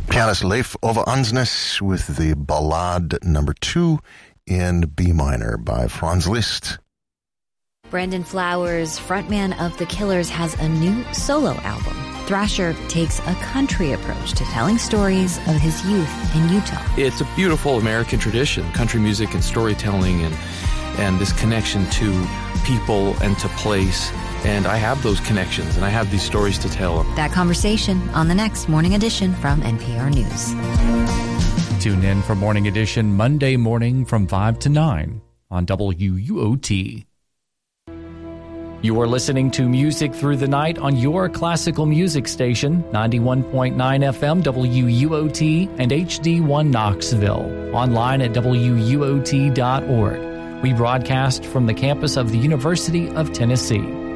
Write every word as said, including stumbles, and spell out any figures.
Pianist Leif Ove Andsnes with the Ballade number two in B minor by Franz Liszt. Brandon Flowers, frontman of The Killers, has a new solo album. Thrasher takes a country approach to telling stories of his youth in Utah. It's a beautiful American tradition, country music and storytelling and and this connection to people and to place. And I have those connections, and I have these stories to tell. That conversation on the next Morning Edition from N P R News. Tune in for Morning Edition Monday morning from five to nine on W U O T. You are listening to Music Through the Night on your classical music station, ninety-one point nine F M W U O T and H D one Knoxville. Online at W U O T dot org. We broadcast from the campus of the University of Tennessee.